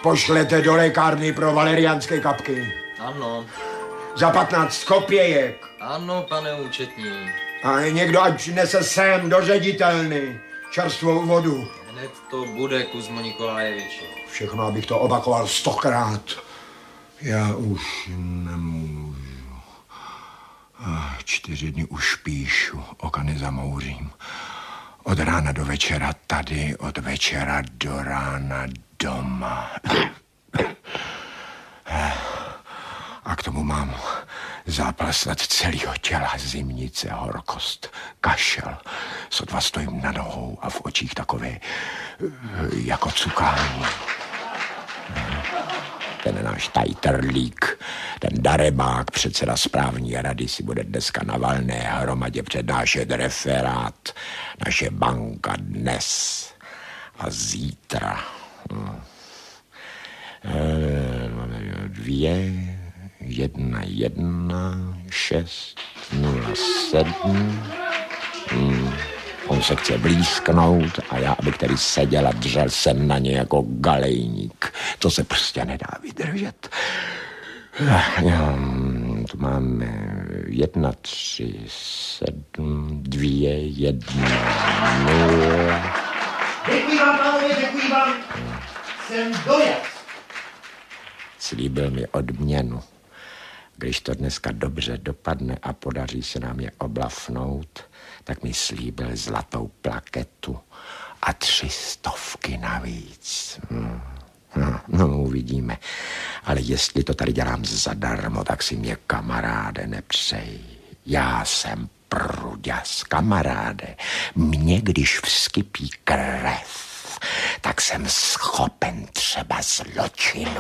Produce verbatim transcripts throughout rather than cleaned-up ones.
pošlete do lékárny pro valeriánské kapky. Ano. Za patnáct kopějek. Ano, pane účetní. A někdo ať přinese sem do ředitelny čerstvou vodu. Hned to bude, Kuzmo Nikolajeviči. Všechno, abych to opakoval stokrát. Já už nemůžu. Čtyři dny už píšu, oka nezamouřím. Od rána do večera tady, od večera do rána doma. A k tomu mám zápal snad celého těla, zimnice, horkost, kašel. Sotva stojím na nohou a v očích takové jako cukání. Ten náš tajterlík, ten darebák, předseda správní rady, si bude dneska na valné hromadě přednášet referát. Naše banka dnes a zítra. Dvě, jedna, jedna, šest, nula, sedm. Hmm. On se chce blízknout a já, abych tady seděl a držel jsem na ně jako galejník. To se prostě nedá vydržet. Já, tu máme jedna, tři, sedm, dvě, jedna, nula. Děkuji vám, pánové, děkuji vám. Jsem dojat. Slíbil mi odměnu. Když to dneska dobře dopadne a podaří se nám je oblafnout, tak mi slíbil zlatou plaketu a tři stovky navíc. Hmm. No, no, uvidíme. Ale jestli to tady dělám zadarmo, tak si mě, kamaráde, nepřej. Já jsem pruďas, kamaráde. Mně, když vskypí krev, tak jsem schopen třeba zločinu.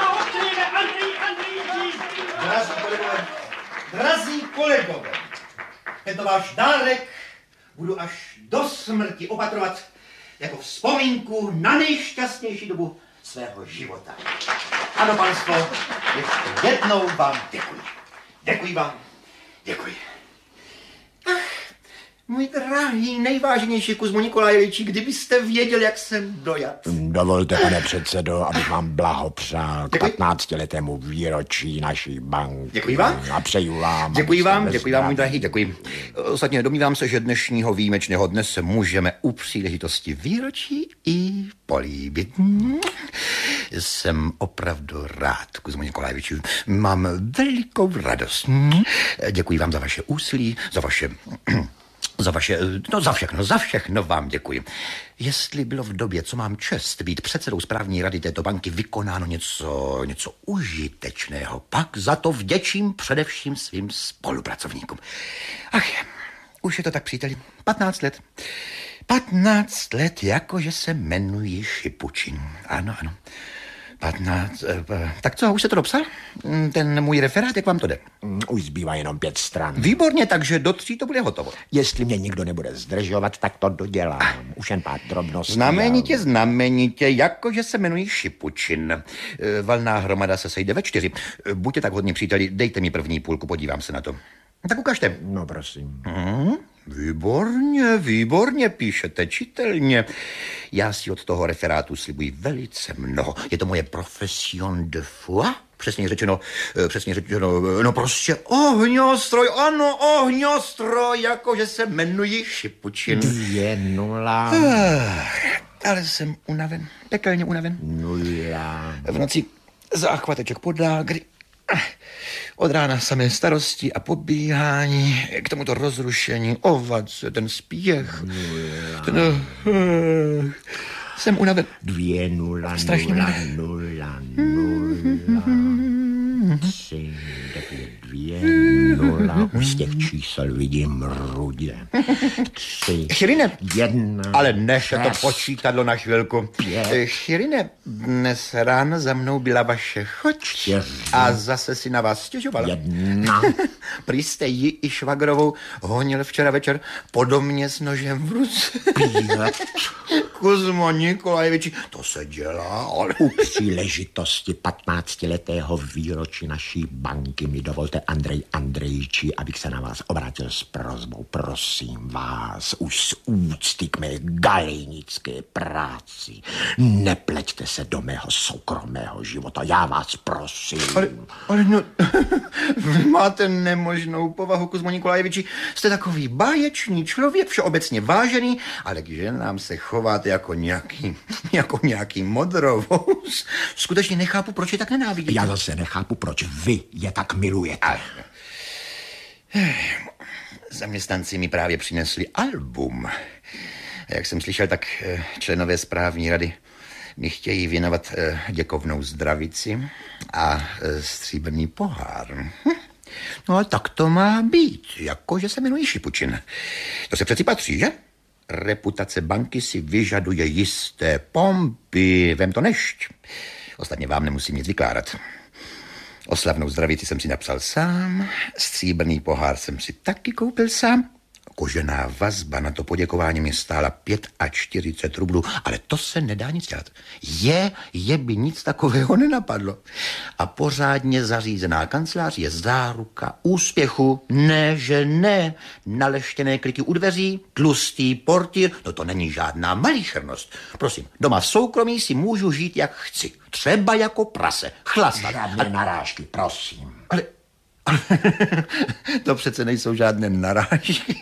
Drazí kolegové, drazí kolegové, tento váš dárek budu až do smrti opatrovat jako vzpomínku na nejšťastnější dobu svého života. Ano, panstvo, ještě jednou vám děkuji. Děkuji vám, děkuji. Ach, můj drahý, nejváženější Kuzmo Nikolajeviči, kdybyste věděl, jak jsem dojat. Dovolte, pane předsedo, abych vám blahopřál k patnáctiletému výročí naší banky. Děkuji vám. A přeju vám. Děkuji vám, děkuji vám, můj drahý, děkuji. Ostatně domnívám se, že dnešního výjimečného dne se můžeme u příležitosti výročí i políbit. Jsem opravdu rád, Kuzmo Nikolajeviči. Mám velikou radost. Děkuji vám za vaše úsilí, za vaše... Za vaše, no za všechno, za všechno vám děkuji. Jestli bylo v době, co mám čest být předsedou správní rady této banky, vykonáno něco, něco užitečného, pak za to vděčím především svým spolupracovníkům. Ach, už je to tak, příteli, patnáct let. patnáct let, jakože se jmenuji Šipučin. Ano, ano. patnáct, eh, tak co, už se to dopsal? Ten můj referát, jak vám to jde? Už zbývá jenom pět stran. Výborně, takže do tří to bude hotovo. Jestli mě nikdo nebude zdržovat, tak to dodělám. Už jen pár drobností. Znamenitě, znamenitě, jakože se jmenuji Šipučin. Valná hromada se sejde ve čtyři. Buďte tak hodní, příteli, dejte mi první půlku, podívám se na to. Tak ukažte. No, prosím. Hmm, výborně, výborně, píšete čitelně. Já si od toho referátu slibuji velice mnoho. Je to moje profession de foi. Přesně řečeno, přesně řečeno, no prostě ohňostroj, ano, ohňostroj, jakože se jmenuji Šipučin. Dvě nula. Ale jsem unaven, pekelně unaven. Nula. V noci záchvateček pod lágry. Od rána samé starosti a pobíhání, k tomuto rozrušení, ovace, ten spěch. Ten, uh, jsem unaven. Dvě nula, Strašně nula, nula, nula, tři, dvě, nula. Už z těch čísel vidím rudě. Tři, Chirine, jedna, ale než to šest, počítadlo na chvilku. pět, Chirine, dnes ráno za mnou byla vaše choť čtyři, a zase si na vás stěžovala. jedna. Prý jste ji i švagrovou honil včera večer podobně s nožem v ruce. Pět. Kuzmo Nikolajeviči, to se dělá, ale... U příležitosti patnáctiletého výročí naší banky mi dovolte Andrej Andrejči, abych se na vás obrátil s prosbou. Prosím vás, už z úcty k mé galejnické práci. Nepleťte se do mého soukromého života, já vás prosím. Ale, ale no, vy máte nemožnou povahu, Kuzmo Nikolajeviči. Jste takový báječný člověk, všeobecně vážený, ale k ženám se chováte jako nějaký, jako nějaký modrovous. Skutečně nechápu, proč je tak nenávidíte. Já zase nechápu, proč vy je tak milujete. Ale... Zaměstnanci mi právě přinesli album. A jak jsem slyšel, tak členové správní rady mi chtějí věnovat děkovnou zdravici a stříbrný pohár. No a tak to má být, jakože se jmenuji Šipučin. To se přeci patří, že? Reputace banky si vyžaduje jisté pompy, vem to nešť. Ostatně vám nemusím nic vykládat. Oslavnou zdravici jsem si napsal sám, stříbrný pohár jsem si taky koupil sám. Kožená vazba na to poděkování mi stála čtyřicet pět rublů, ale to se nedá nic dělat. Je, je by nic takového nenapadlo. A pořádně zařízená kancelář je záruka úspěchu. Ne, že ne. Naleštěné kliky u dveří, tlustý portýr, no to není žádná malichernost. Prosím, doma v soukromí si můžu žít, jak chci. Třeba jako prase, chlastat. Žádné narážky, prosím. Ale... ale to přece nejsou žádné narážky.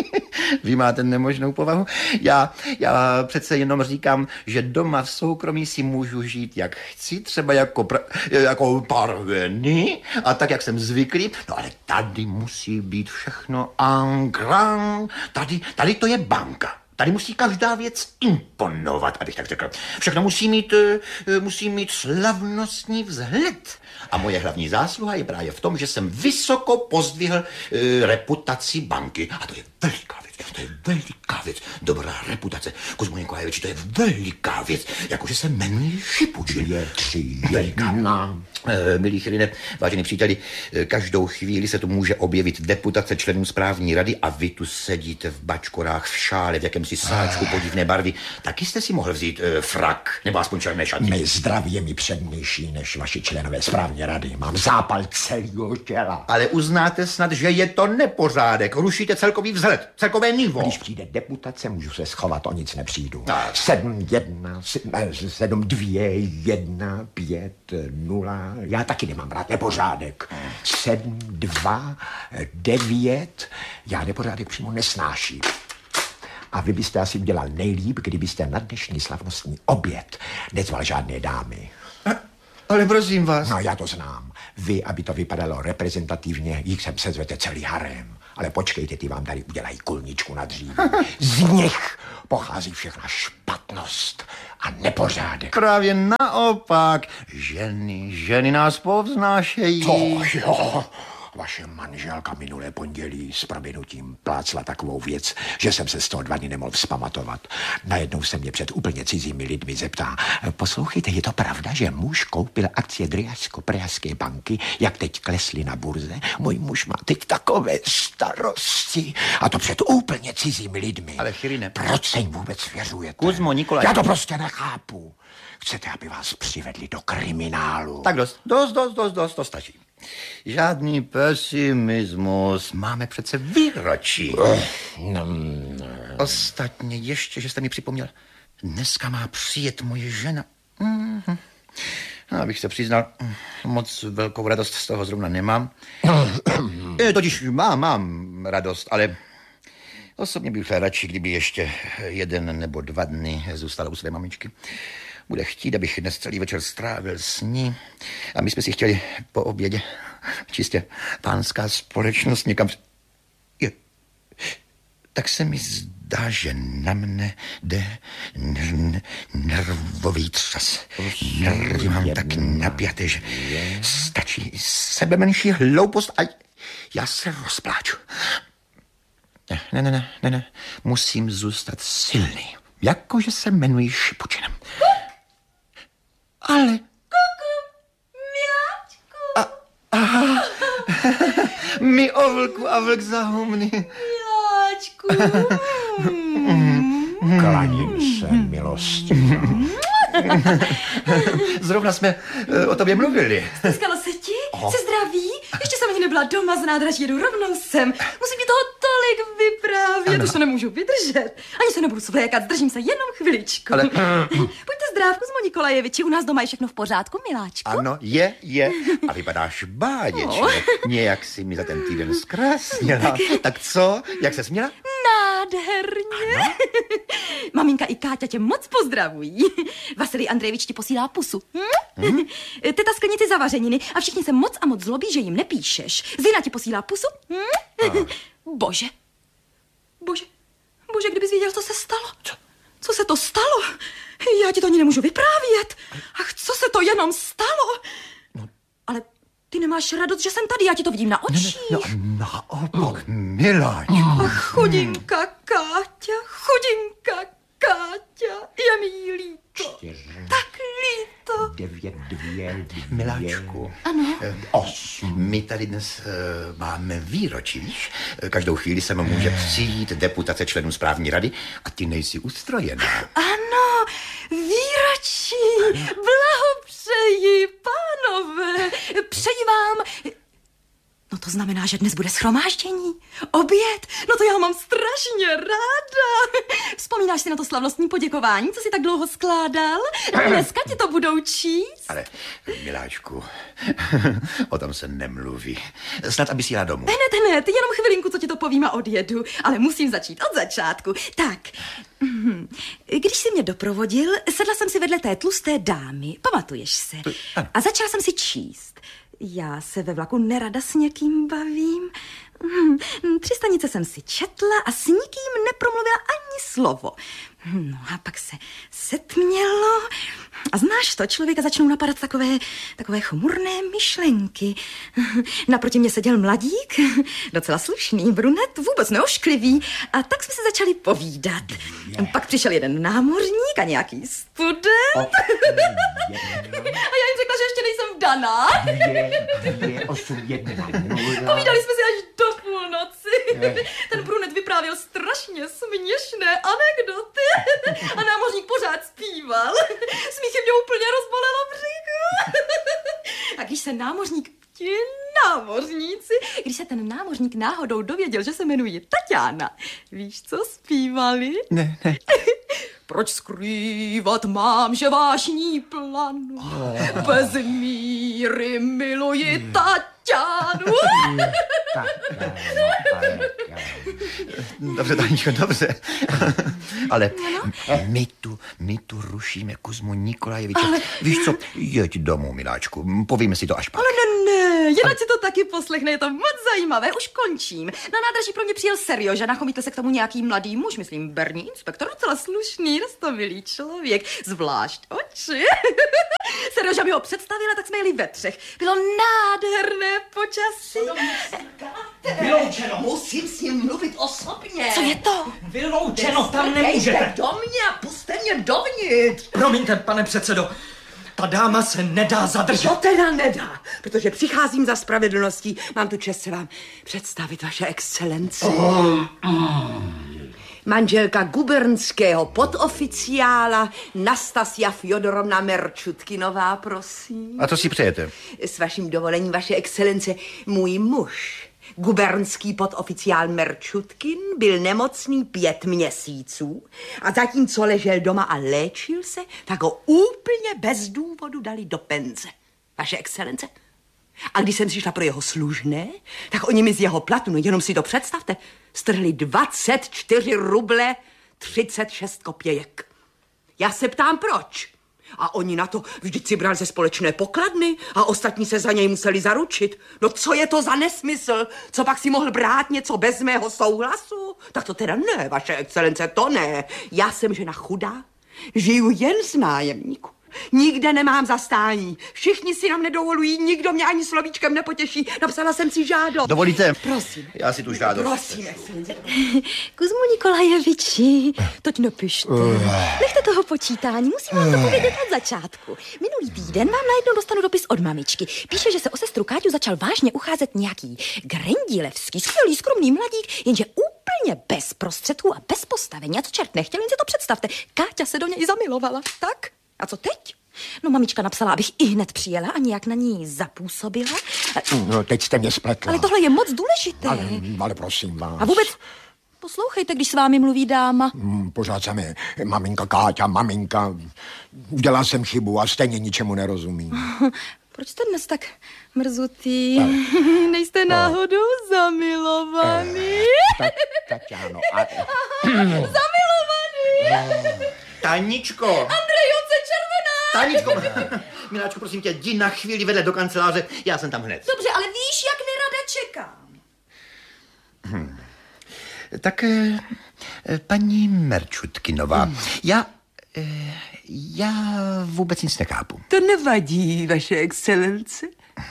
Vy máte nemožnou povahu. Já, já přece jenom říkám, že doma v soukromí si můžu žít, jak chci, třeba jako, pra, jako parveny a tak, jak jsem zvyklý. No ale tady musí být všechno en grand. Tady, tady to je banka. Tady musí každá věc imponovat, abych tak řekl. Všechno musí mít, musí mít slavnostní vzhled. A moje hlavní zásluha je právě v tom, že jsem vysoko pozdvihl e, reputaci banky. A to je veliká věc, to je veliká věc. Dobrá reputace. Kuzmo Nikolajeviči, to je veliká věc. Jakože se jmenuji Šipučin. Je tři, jedna. E, milí Chyrine, vážený příteli, e, každou chvíli se tu může objevit deputace členů správní rady a vy tu sedíte v bačkorách, v šále, v jakémsi sáčku podivné barvy. Taky jste si mohl vzít e, frak, nebo aspoň černé šaty. Mé zdraví je mi přednější než vaši členové správní rady. Mám zápal celého těla. Ale uznáte snad, že je to nepořádek. Rušíte celkový vzhled, celkové nivo. Když přijde deputace, můžu se schovat, o nic nepřijdu. Tak. Sedm, jedna, sedm, dvě, jedna, pět, nula. Já taky nemám rád nepořádek. Sedm, dva, devět. Já nepořádek přímo nesnáším. A vy byste asi udělal nejlíp, kdybyste na dnešní slavnostní oběd nezval žádné dámy. Ale prosím vás. No, já to znám. Vy, aby to vypadalo reprezentativně, jich sem sezvete celý harem. Ale počkejte, ty vám tady udělají kulničku na dříví. Z nich pochází všechna špatnost a nepořádek. Právě naopak. Ženy, ženy nás povznášejí. To jo. Vaše manželka minulé pondělí s prominutím plácla takovou věc, že jsem se z toho dva dny nemohl vzpamatovat. Najednou se mě před úplně cizími lidmi zeptá: poslouchejte, je to pravda, že muž koupil akcie Driasko-Pražské banky, jak teď klesly na burze? Můj muž má teď takové starosti. A to před úplně cizími lidmi. Ale Chyrine, proč se jim vůbec věřujete? Kuzmo Nikolaj... Já to prostě nechápu. Chcete, aby vás přivedli do kriminálu? Tak dost, dost, dost, dost, dost, to stačí. Žádný pesimismus, máme přece výročí. No, no. Ostatně ještě, že jste mi připomněl, dneska má přijet moje žena. Mm-hmm. No, abych se přiznal, moc velkou radost z toho zrovna nemám. e, totiž mám, mám radost, ale osobně bych radši, kdyby ještě jeden nebo dva dny zůstala u své mamičky. Bude chtít, abych dnes celý večer strávil s ní. A my jsme si chtěli po obědě čistě pánská společnost někam... Je. Tak se mi zdá, že na mne jde ner- nervový třas. Nervy mám tak napjaté, že stačí sebe menší hloupost a já se rozpláču. Ne, ne, ne, ne, ne. Musím zůstat silný. Jakože se jmenuji Šipučinem. Ale... Kuku, miláčku. A, aha. Mi o vlku a vlk za humny. Miláčku. Klaním se, milosti. Zrovna jsme o tobě mluvili. Stýskalo se ti? Jsi zdravý? Ještě jsem ani nebyla doma z nádraží, jedu rovnou sem. Musím mi toho tolik vyprávět, už to nemůžu vydržet. Ani se nebudu svlékat, zdržím se jenom chviličku. Ale... Pojďte zdrávku, Kuzmo Nikolajeviči, u nás doma je všechno v pořádku, miláčku? Ano, je, je. A vypadáš báječně. No. Nějak si mi za ten týden zkrásněla. Tak co, jak ses měla? Nádherně. Maminka i Káťa tě moc pozdravují. Vasilij Andrejevič ti posílá pusu. Hm? Hmm? Teta sklenici zavařeniny a všichni se moc a moc zlobí, že jim nepíšeš. Zina ti posílá pusu. Hm? Bože. Bože. Bože, kdybys věděl, co se stalo. Co? Co se to stalo? Já ti to ani nemůžu vyprávět. Ach, co se to jenom stalo? No. Ale ty nemáš radost, že jsem tady, já ti to vidím na očích. No, no, naopak, miláčku. Ach, chudinka Káťa, chudinka Káťa, je mi líto. Čtyři, tak líto. Devět, dvě, dvě. Miláčku. Ano. Osm. My tady dnes uh, máme výročí, víš? Každou chvíli se může přijít deputace členů správní rady a ty nejsi ustrojená. Ano, výročí. Blahopřeji, pánové. Přeji vám... No to znamená, že dnes bude shromáždění, oběd, no to já mám strašně ráda. Vzpomínáš si na to slavnostní poděkování, co jsi tak dlouho skládal? Dneska ti to budou číst. Ale, miláčku, o tom se nemluví. Snad, aby si jela domů. Hned, hned, jenom chvilinku, co ti to povím a odjedu, ale musím začít od začátku. Tak, když jsi mě doprovodil, sedla jsem si vedle té tlusté dámy, pamatuješ se? A začala jsem si číst. Já se ve vlaku nerada s někým bavím. Hmm, tři stanice jsem si četla a s nikým nepromluvila ani slovo. No a pak se setmělo a znáš to, člověka začnou napadat takové, takové chmurné myšlenky. Naproti mě seděl mladík, docela slušný, brunet, vůbec neošklivý, a tak jsme se začali povídat. Pak přišel jeden námořník a nějaký student. A já jim řekla, že ještě nejsem vdaná. Povídali jsme si až do půlnoci. Ten brunet vyprávěl strašně směšné anekdoty. A námořník pořád zpíval. Smíchy mě úplně rozbolelo břicho. A když se námořník, ti námořníci, když se ten námořník náhodou dověděl, že se jmenuji Tatiana, víš, co zpívali? Ne, ne. Proč skrývat mám, že vášní planu, bez míry miluji Tatianu. Dobře, Taničko, dobře. Ale my tu, my tu rušíme Kuzmu Nikolajeviče. Ale... Víš co, jeď domů, miláčku, povíme si to až pak. Ale ne, ne, jinak si to taky poslechne, je to moc zajímavé, už končím. Na nádraží pro mě přijel Serjoža, nachomítl se k tomu nějaký mladý muž, myslím berní inspektor, docela slušný, roztomilý člověk, zvlášť oči. Serjoža mi ho představila, tak jsme jeli ve třech. Bylo nádherné počasí. Vyloučeno. Musím s ním mluvit osobně. Co je to? Vyloučeno, tam nemůžete. Do mě a puste mě dovnitř. Promiňte, pane předsedo, ta dáma se nedá zadržet. To teda nedá, protože přicházím za spravedlností. Mám tu čest se vám představit, vaše excelenci. Oh. Manželka gubernského podoficiála Nastasia Fjodorovna Merčutkinová, prosím. A co si přejete? S vaším dovolením, vaše excelence, můj muž, gubernský podoficiál Merčutkin, byl nemocný pět měsíců a zatímco ležel doma a léčil se, tak ho úplně bez důvodu dali do penze. Vaše excelence? A když jsem přišla pro jeho služné, tak oni mi z jeho platu, no jenom si to představte, strhli dvacet čtyři ruble třicet šest kopějek. Já se ptám, proč? A oni na to vždyť si brali ze společné pokladny a ostatní se za něj museli zaručit. No co je to za nesmysl? Co pak si mohl brát něco bez mého souhlasu? Tak to teda ne, vaše excelence, to ne. Já jsem žena chudá, žiju jen z nájemníku. Nikde nemám zastání. Všichni si nám nedovolují, nikdo mě ani slovíčkem nepotěší. Napsala jsem si žádost. Dovolíte? Prosím. Já si tu žádost. Prosím. Kuzmu Nikolajeviči, toť napište. Nechte toho počítání, musím vám to povědět od začátku. Minulý týden vám najednou dostanu dopis od mamičky. Píše, že se o sestru Káťu začal vážně ucházet nějaký Grendílevský, skvělý, skromný mladík, jenže úplně bez prostředků a bez postavení. A co čert nechtěl, jen si to představte. Káťa se do něj zamilovala, tak? A co teď? No, mamička napsala, abych i hned přijela a nějak na ní zapůsobila. No, teď jste mě spletla. Ale tohle je moc důležité. Ale, ale prosím vás. A vůbec poslouchejte, když s vámi mluví dáma. Hmm, pořád jsem je, maminka Káťa, maminka. Udělal jsem chybu a stejně ničemu nerozumím. Proč jste dnes tak mrzutý? Nejste náhodou zamilovaný? Tak, Tatiano, a... Zamilovaný! Taničko! Andrejovce červená! Taničko! Miláčku, prosím tě, jdi na chvíli vedle do kanceláře, já jsem tam hned. Dobře, ale víš, jak nerada čekám. Hmm. Tak, eh, paní Merčutkinová, hmm. já... Eh, já vůbec nic nechápu. To nevadí, vaše excelence.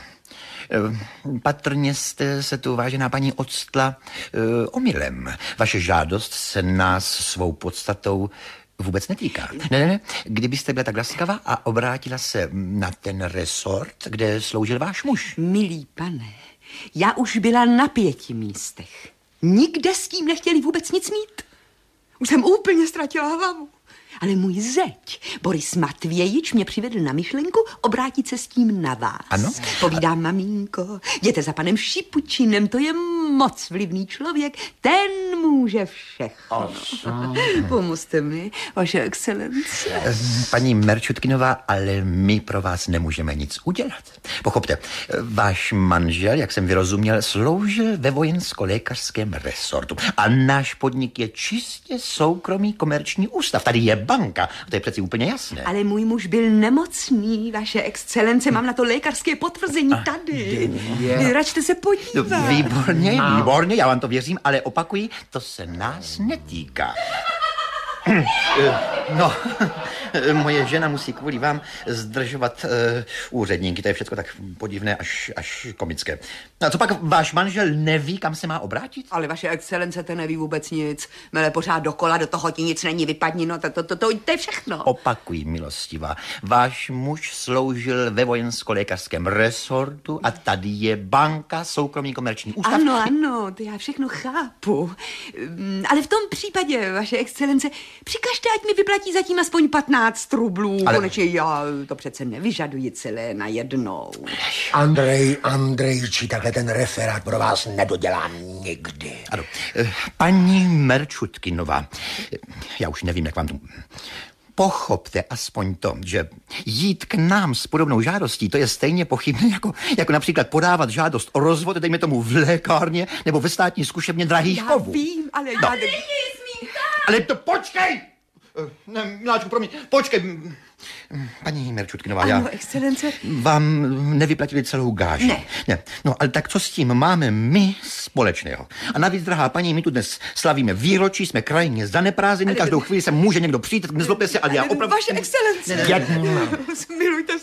Patrně jste se tu, vážená paní, odstla uh, omylem. Vaše žádost se nás svou podstatou vůbec netýká. Ne, ne, ne. Kdybyste byla tak laskavá a obrátila se na ten resort, kde sloužil váš muž. Milý pane, já už byla na pěti místech. Nikde s tím nechtěli vůbec nic mít. Už jsem úplně ztratila hlavu. Ale můj zeď, Boris Matvějič, mě přivedl na myšlenku obrátit se s tím na vás. Ano? Povídám, maminko, jděte za panem Šipučinem, to je moc vlivný člověk, ten může všechno. Pomozte mi, vaše excelence. Paní Merčutkinová, ale my pro vás nemůžeme nic udělat. Pochopte, váš manžel, jak jsem vyrozuměl, sloužil ve vojensko-lékařském resortu a náš podnik je čistě soukromý komerční ústav. Tady je banka, to je přeci úplně jasné. Ale můj muž byl nemocný, vaše excelence, mám na to lékařské potvrzení tady. Račte se podívat. Výborně, výborně, já vám to věřím, ale opakuji, to se nás netýká. No, moje žena musí kvůli vám zdržovat uh, úředníky, to je všechno tak podivné až, až komické. A co pak váš manžel neví, kam se má obrátit? Ale vaše excelence, to neví vůbec nic. Mele pořád dokola, do toho ti nic není, vypadni, no to, to, to, to, to je všechno. Opakuji, milostivá, váš muž sloužil ve vojensko-lékařském resortu a tady je banka, soukromý komerční ústav. Ano, ano, to já všechno chápu. Ale v tom případě, vaše excelence, přikažte, ať mi vyplatí zatím aspoň patnáct rublů. Ale... Konečně já to přece nevyžaduji celé najednou. Andrej, Andrejči, takhle ten referát pro vás nedodělám nikdy. Ano. Paní Merčutkinová, já už nevím, jak vám to... Pochopte aspoň to, že jít k nám s podobnou žádostí, to je stejně pochybné, jako, jako například podávat žádost o rozvod, dejme tomu v lékárně nebo ve státní zkušebně drahých já kovů. Já vím, ale... No. Já... Ale to počkej! Ne, Miláčku, promiň, počkej. Paní Merčutkinová, ano, já... excelence. Vám nevyplatili celou gáži. Ne. ne. No, ale tak co s tím máme my společného? A navíc, drahá paní, my tu dnes slavíme výročí, jsme krajně zaneprázdnění, každou chvíli se může někdo přijít, nezlobte se, ale já opravdu... Vaše excelence. Ne, ne, ne. Milujte